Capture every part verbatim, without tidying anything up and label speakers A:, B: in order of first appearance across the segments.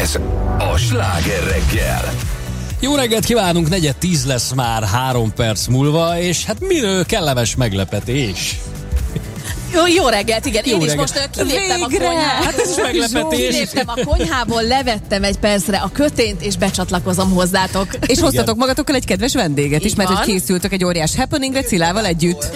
A: Ez a Sláger reggel.
B: Jó reggelt kívánunk, negyed tíz lesz már három perc múlva, és hát miről kellemes meglepetés.
C: Jó, jó reggelt, igen.
B: Jó
C: Én
B: reggelt.
C: is most uh, kiléptem
B: Végre.
C: a konyhából.
B: Hát ez is meglepetés.
C: Kiléptem a konyhából, levettem egy percre a kötént, és becsatlakozom hozzátok.
D: És hoztatok magatokkal egy kedves vendéget
C: Így
D: is, mert
C: van.
D: hogy készültök egy óriás happeningre Cilával együtt.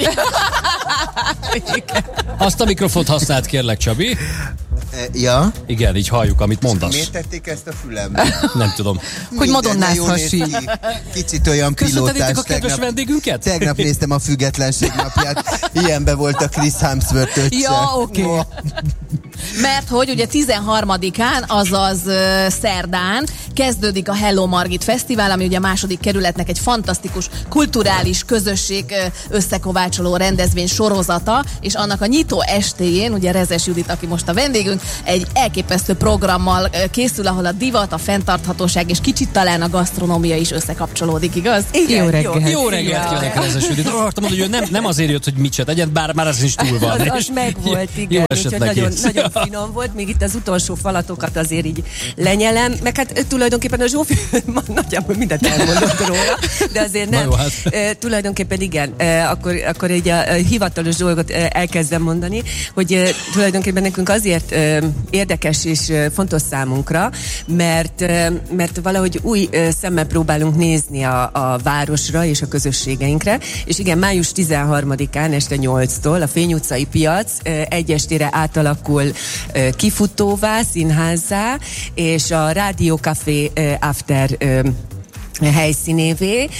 B: Azt a mikrofont használt, kérlek, Csabi.
E: Ja?
B: Igen, így halljuk, amit mondasz.
E: Miért tették ezt a fülembe?
B: Nem tudom.
D: Hogy Madonnás hasi.
E: Kicsit olyan pilótás.
B: Köszöntetek a kedves
E: tegnap,
B: vendégünket?
E: tegnap néztem a Függetlenség napját. Ilyenbe volt a Chris Hemsworth öccse.
D: Ja, oké. Okay.
C: Mert hogy ugye tizenharmadikán, azaz uh, szerdán kezdődik a Hello Margit Fesztivál, ami ugye a második kerületnek egy fantasztikus kulturális közösség uh, összekovácsoló rendezvény sorozata, és annak a nyitó estéjén, ugye Rezes Judit, aki most a vendégünk, egy elképesztő programmal uh, készül, ahol a divat, a fenntarthatóság és kicsit talán a gasztronómia is összekapcsolódik, igaz?
D: Igen, jó reggelt.
B: Jó reggelt kívánok, Rezes Judit. Akartam mondani, hogy ő nem, nem azért jött, hogy mit se tegyen, bár már az is túl van.
F: Az, az meg volt,
B: Jó
F: igen.
B: esett
F: Úgyhogy
B: neki.
F: nagyon, nagyon finom volt, még itt az utolsó falatokat azért így lenyelem, meg hát tulajdonképpen a Zsófi nagyjából mindent elmondott róla, de azért nem.
B: Na jó, hát.
F: E, tulajdonképpen igen, e, akkor, akkor egy a, a hivatalos dolgot e, elkezdem mondani, hogy e, tulajdonképpen nekünk azért e, érdekes és e, fontos számunkra, mert, e, mert valahogy új e, szemmel próbálunk nézni a, a városra és a közösségeinkre, és igen, május tizenharmadikán este nyolctól a Fény utcai piac e, egy estére átalakul e, kifutóvá, színházzá, és a Rádió Café e, After e, helyszínévé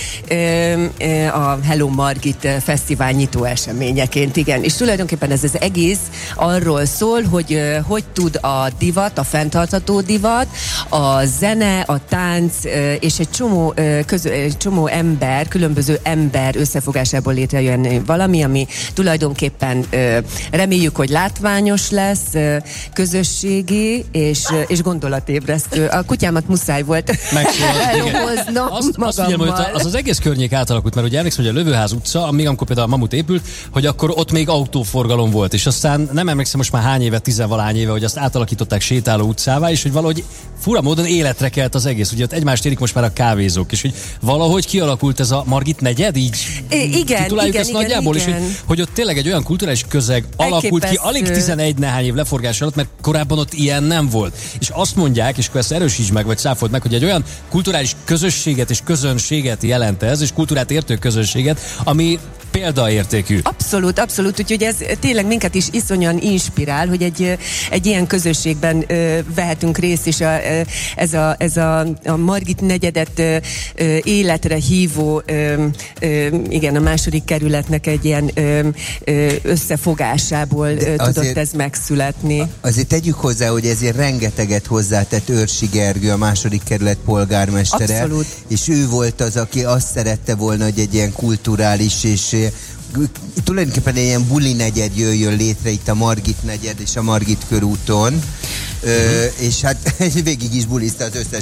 F: a Hello Margit Fesztivál nyitó eseményeként, igen. És tulajdonképpen ez az egész arról szól, hogy hogy tud a divat, a fenntartható divat, a zene, a tánc és egy csomó, közö, egy csomó ember, különböző ember összefogásából létrejön valami, ami tulajdonképpen reméljük, hogy látványos lesz, közösségi és, és gondolatébresztő. A kutyámat muszáj volt elhoznom.
B: Azt, azt figyelem, hogy az az egész környék átalakult, mert ugye emlékszem, hogy a Lövőház utca, amíg amikor például a Mamut épült, hogy akkor ott még autóforgalom volt, és aztán nem emlékszem most már hány éve, tizenvalahány éve, hogy azt átalakították sétáló utcává, és hogy valahogy fura módon életre kelt az egész. Ugye ott egymást érik most már a kávézók, és hogy valahogy kialakult ez a Margit negyed, így
F: igen,
B: tituláljuk
F: igen,
B: ezt
F: igen,
B: nagyjából,
F: igen.
B: és hogy, hogy ott tényleg egy olyan kulturális közeg alakult ki, alig tizenegy nehány év leforgás alatt, mert korábban ott ilyen nem volt. És azt mondják, és akkor ezt erősíts meg, vagy száfold meg, hogy egy olyan kulturális közösséget és közönséget jelent ez, és kultúrát értő közönséget, ami példaértékű.
F: Abszolút, abszolút, úgyhogy ez tényleg minket is iszonyan inspirál, hogy egy, egy ilyen közösségben ö, vehetünk részt, és a, ez, a, ez a, a Margit negyedet ö, ö, életre hívó, ö, ö, igen, a második kerületnek egy ilyen ö, ö, összefogásából ö, tudott ez megszületni.
E: Azért tegyük hozzá, hogy ezért rengeteget hozzátett Őrsi Gergő, a második kerület polgármestere.
F: Abszolút.
E: És ő volt az, aki azt szerette volna, hogy egy ilyen kulturális és tulajdonképpen egy ilyen buli negyed jöjjön létre itt a Margit negyed és a Margit körúton. Ö, és hát végig is buliszta az összes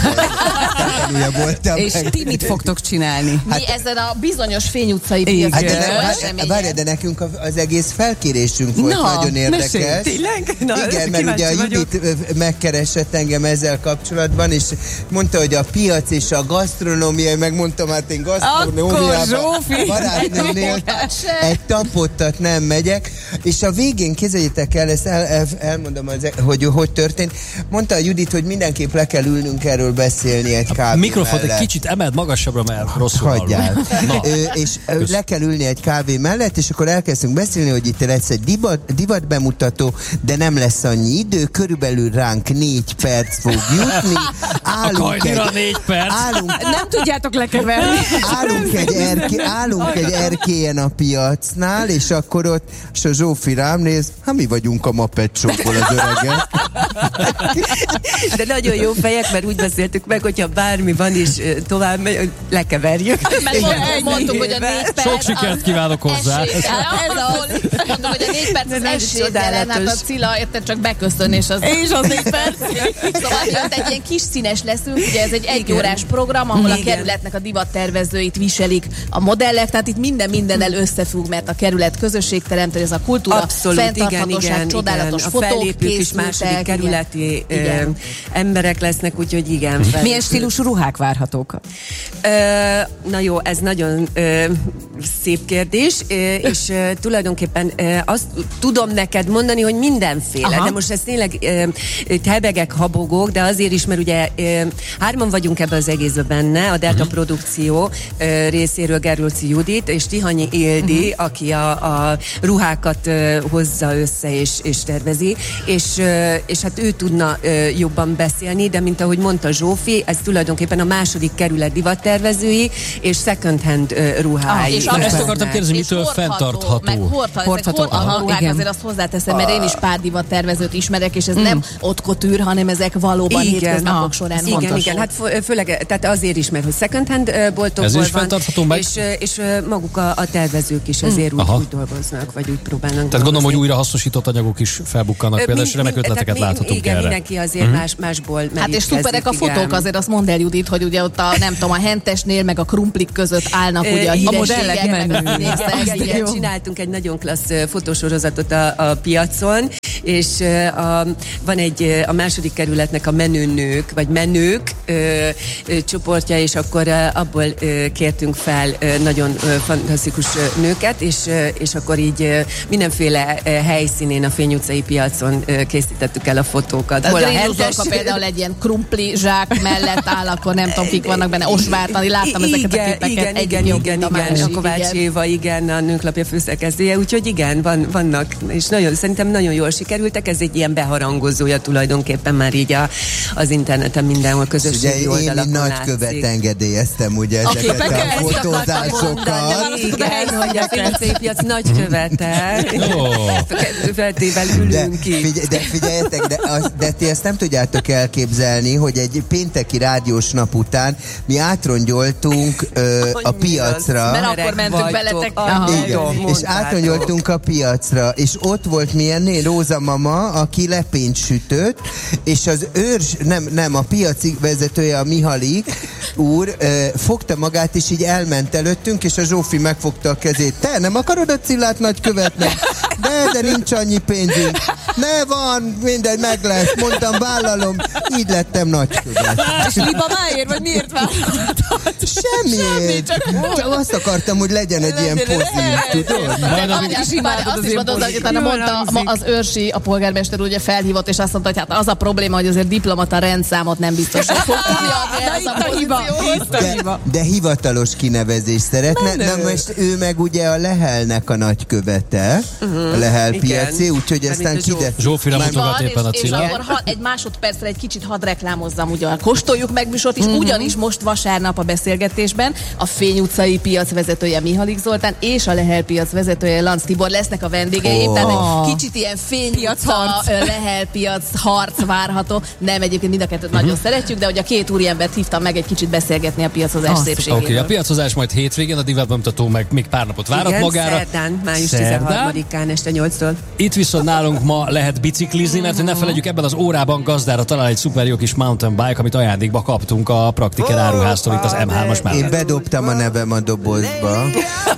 E: negyed, voltam.
D: És ti mit fogtok csinálni?
C: Mi hát, ezen a bizonyos Fény utcai piac
E: hát de, várj, de nekünk az egész felkérésünk volt
D: Na,
E: nagyon érdekes.
D: mesélj,
F: tényleg? Na,
E: igen, mert ugye a Judit megkeresett engem ezzel kapcsolatban, és mondta, hogy a piac és a gasztronómia, megmondtam, hát én gasztronómiában barátnőnél egy tapottat nem megyek, és a végén kézzeljétek el, ezt el, el, elmondom, az, hogy hogy történt. Mondta a Judit, hogy mindenképp le kell ülnünk erről beszélni egy kávé
B: Mikrofont
E: mellett.
B: egy kicsit emeld magasabbra, mert rosszul
E: Hagyjál.
B: hallom.
E: Ö, és ö, le kell ülni egy kávé mellett, és akkor elkezdünk beszélni, hogy itt lesz egy divat, divat bemutató, de nem lesz annyi idő, körülbelül ránk négy perc fog jutni. Állunk egy,
B: négy perc.
E: állunk,
D: Nem tudjátok lekeverni.
E: állunk, egy erké, állunk egy erkélyen a piacnál, és akkor ott és a Zsófi rám néz, hát mi vagyunk a Muppet Show-ból az öregek.
F: De nagyon jó fejek, mert úgy beszéltük meg, hogyha bármi van is tovább megy, hogy lekeverjük.
C: Mert mondtuk, mondtuk, hogy a négy perc...
B: Sok sikert kívánok hozzá.
C: Esély, hát ez az, mondom, hogy a négy perc az esélytelen, hát a Cilla érted csak beköszön, és az...
D: És az négy perc.
C: Szóval jött egy ilyen kis színes leszünk, ugye ez egy egyórás program, ahol a kerületnek a divattervezőit viselik a modellek, tehát itt minden mindennel összefügg, mert a kerület közösségteremtő, ez a kultúra,
F: abszolút,
C: fenntarthatóság,
F: igen, igen,
C: csodálatos
F: igen.
C: fotók
F: A fellépők is
C: készültek,
F: második kerületi ö,
C: igen.
F: emberek lesznek, úgyhogy igen.
D: Milyen stílusú ruhák várhatók?
F: Ö, na jó, ez nagyon ö, szép kérdés, ö, és ö, tulajdonképpen ö, azt tudom neked mondani, hogy mindenféle,
D: Aha.
F: de most ez tényleg ö, hebegek, habogók, de azért is, mert ugye ö, hárman vagyunk ebben az egészben benne, a Delta uh-huh. Produkció ö, részéről Gerlóci Judit és Tihanyi Ildi, uh-huh. aki a, a ruhákat ö, hozza össze és, és tervezi, és, ö, és hát ő tudna ö, jobban beszélni, de mint ahogy mondta Zsófi, ez tulajdonképpen a második kerület divattervezői és second hand ö, ruhái.
C: Ah, és
B: Na, ezt akartam kérdezni,
C: és
B: mitől
C: hordható,
B: fenntartható?
C: meg hordható,
D: Hordható,
C: hordható
D: aha,
C: ruhák,
D: igen.
C: azért azt hozzáteszem, mert én is pár divattervezőt ismerek, és ez mm. nem haute couture, hanem ezek valóban
F: Igen,
C: hétköznapok
F: ah,
C: során
F: igen,
C: hordható.
F: igen, hát fő- főleg, tehát azért is, mert hogy second hand ö, boltokból
B: Ez is
F: van,
B: fenntartható meg?
F: és, ö, és ö, maguk a, a tervezők is ezért úgy,
B: Aha.
F: úgy dolgoznak, vagy úgy próbálnak
B: Tehát gondolom, hogy
F: dolgozni.
B: újra hasznosított anyagok is felbukkannak,
F: Ö,
B: például, és
F: mind-
B: remek
F: mind-
B: ötleteket
F: tehát
B: láthatunk
F: igen,
B: erre.
F: mindenki azért uh-huh. más, másból merítkezik.
C: Hát és szuperek a fotók,
F: igen.
C: azért azt mondd el, Judit, hogy ugye ott a, nem tudom, a hentesnél, meg a krumplik között állnak
F: Ö,
C: ugye a
F: igen,
C: hírességek,
D: modellek
C: meg a
D: menő.
C: színészek,
F: Igen, igen,
C: igen.
F: csináltunk egy nagyon klassz ö, fotósorozatot a, a piacon, és ö, a, van egy ö, a második kerületnek a menőnők, vagy menők ö, ö, csoportja, és akkor ö, abból ö, kértünk fel ö, nagyon ö, fantasztikus ö, nőket, és, ö, és akkor így ö, mindenféle ö, helyszínén a Fény utcai piacon ö, készítettük el a fotókat.
C: Tehát
F: Hol a
C: Grénus
F: hentes-
C: Dorka például egy ilyen krumpli zsák mellett áll, akkor nem tudom, kik vannak benne, Osvártani, láttam ezeket a képeket.
F: Igen,
C: egyik
F: igen,
C: jobb,
F: igen,
C: mint a
F: igen,
C: másik,
F: a Kovács
C: igen.
F: Éva, igen, a Nőklapja főszerkesztője, úgyhogy igen, van, vannak, és nagyon, szerintem nagyon jól sikerültek, ez egy ilyen beharangozója tulajdonképpen már így a, az interneten mindenhol
E: És ugye
F: közösségi
E: én, mint
F: oldalakon
E: nagykövet
F: látszik.
E: engedélyeztem ugye
C: A
E: ezeket
C: képeket?
E: a
C: Ezt
E: fotózásokat.
F: Igen, hogy a Fény piac nagykövete.
B: Ó.
F: Követével
E: De,
F: ülünk ki.
E: figyelj, de figyeljetek, de, az, de ti ezt nem tudjátok elképzelni, hogy egy pénteki rádiós nap után mi átrongyoltunk ö, a piacra.
C: Mert akkor mentünk veletek.
F: Aha.
E: Igen, és átrongyoltunk a piacra, és ott volt milyenné Róza mama, aki lepényt sütött, és az őrs, nem, nem, a piaci vezetője, a Mihalik úr ö, fogta magát, és így elment előttünk, és a Zsófi megfogta a kezét. Te nem akarod a Cillát nagykövetnek? De, de nincs annyi pénzünk. Ne van, mindegy, meg lesz. Mondtam, vállalom, így lettem nagykövet.
D: És liba máért, vagy miért vállaltad?
E: Semmiért. Csak azt akartam, hogy legyen egy ilyen pozív, tudod?
B: Majd
C: Azt
B: amíg-
C: is imádod, azt is mondod, hogy utána
F: Jól
C: mondta
F: hangzik.
C: ma az őrsi, a polgármester ugye felhívott, és azt mondta, hogy hát az a probléma, hogy azért diplomata rendszámot nem biztos, hogy fog tudni adni ehhez a pozícióhoz.
E: De, de hivatalos kinevezést szeretne. Na most ő meg ugye a Lehelnek a nagykövete, uh-huh. a Lehel
F: Igen.
E: piaci, úgyhogy
F: Hát,
E: aztán
F: mint a
E: kide...
B: Zsófira
E: Már-
B: mutogat
C: Van,
B: éppen a
C: és, és
B: Cilla.
C: akkor ha, egy másodpercre egy kicsit hadd reklámozzam, ugye kóstoljuk meg műsort, és uh-huh. ugyanis most vasárnap a beszélgetésben a Fény utcai piac vezetője Mihalik Zoltán és a Lehel piac vezetője Lanz Tibor lesznek a vendégeim,
E: Oh.
C: tehát egy kicsit ilyen Fény
D: Piac
C: utca,
D: harc.
C: ö, Lehel piac harc várható. Nem, egyébként mind a kettőt nagyon szeretjük, de hogy a két úriembert hívtam meg egy kicsit beszélgetni a piacozás
D: Azt.
C: szépségéről.
B: Oké, okay, a piacozás majd hétvégén, a divatbemutató meg még pár napot várat
F: Igen,
B: magára.
F: szerdán, május
B: Szerdán.
F: tizenharmadikán este nyolctól.
B: Itt viszont nálunk ma lehet biciklizni, mert hogy ne felejtjük, ebben az órában gazdára talál egy szuper jó kis mountain bike, amit ajándékba kaptunk a Praktiker áruháztól itt az em hármas mellett.
E: Én bedobtam a nevem a dobozba.